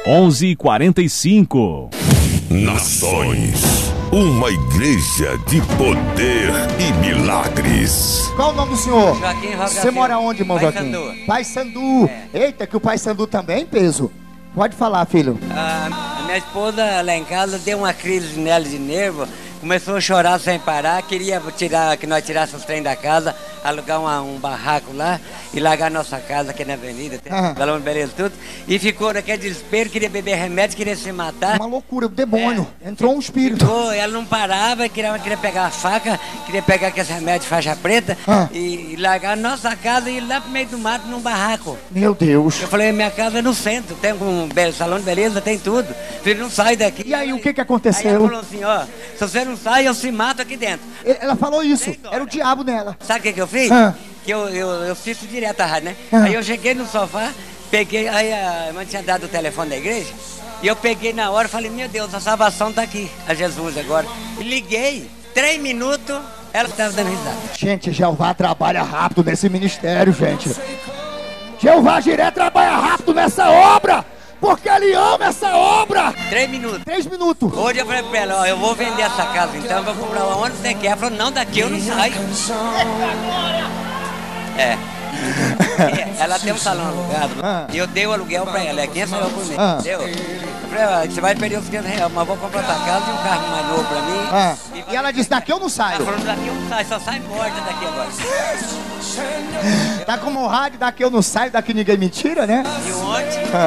11h45. Nações, uma igreja de poder e milagres. Qual o nome do senhor? Joaquim Roca. Você mora onde, irmão Pai Joaquim? Sandu. Pai Sandu. É. Eita, que o Pai Sandu também, peso. Pode falar, filho. A minha esposa lá em casa deu uma crise nela de nervo, começou a chorar sem parar, queria que nós tirássemos os trem da casa, alugar um barraco lá e largar nossa casa aqui na avenida, tem galão de beleza tudo, e ficou naquele desespero, queria beber remédio, queria se matar. Uma loucura, o demônio. Entrou um espírito. Ficou, ela não parava, queria pegar a faca, queria pegar aquele remédio de faixa preta e largar nossa casa e ir lá pro meio do mato num barraco. Meu Deus. Eu falei, minha casa é no centro, tem um belo salão de beleza, tem tudo. Filho, não sai daqui. E aí, o que aconteceu? Aí ela falou assim, ó, se você não sai, eu se mato aqui dentro. Ela falou isso, era o diabo nela. Sabe o que eu fiz? Que eu assisto direto a rádio, né? Aí eu cheguei no sofá, peguei, aí a irmã tinha dado o telefone da igreja, e eu peguei na hora e falei, meu Deus, a salvação tá aqui, a Jesus agora. E liguei, 3 minutos, ela estava dando risada. Gente, Jeová trabalha rápido nesse ministério, gente. Jeová Jiré trabalha rápido nessa obra, porque ele ama essa obra. 3 minutos. 3 minutos. Hoje eu falei pra ela, ó, eu vou vender essa casa então, eu vou comprar onde você quer. Ela falou, não, daqui eu não saio. É. Ela tem um salão alugado e eu dei o aluguel pra ela, é 500 reais por mês, entendeu? Eu falei, ó, você vai perder os 500 reais, mas vou comprar tua casa e um carro mais novo pra mim. E ela disse, daqui eu não saio. Ela falou, daqui eu não saio, só sai morta daqui agora. Tá como o rádio, daqui eu não saio, daqui ninguém me tira, né? E ontem...